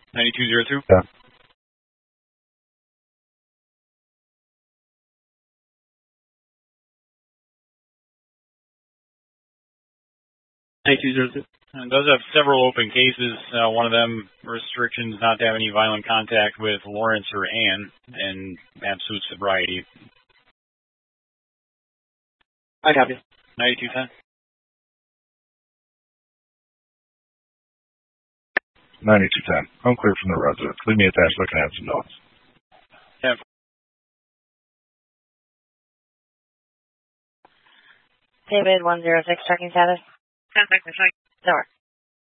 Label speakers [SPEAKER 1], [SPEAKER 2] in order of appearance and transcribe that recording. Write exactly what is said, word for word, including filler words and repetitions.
[SPEAKER 1] ninety-two zero two.
[SPEAKER 2] Yeah.
[SPEAKER 1] ninety-two zero two. And those have several open cases. Uh, one of them, restrictions not to have any violent contact with Lawrence or Ann, and absolute sobriety.
[SPEAKER 3] I copy.
[SPEAKER 1] ninety-two ten.
[SPEAKER 2] ninety-two ten. I'm clear from the residence. Leave me attached so I can add some notes.
[SPEAKER 1] Yeah.
[SPEAKER 4] David one zero six, checking status.
[SPEAKER 5] Contact the site.
[SPEAKER 4] Door.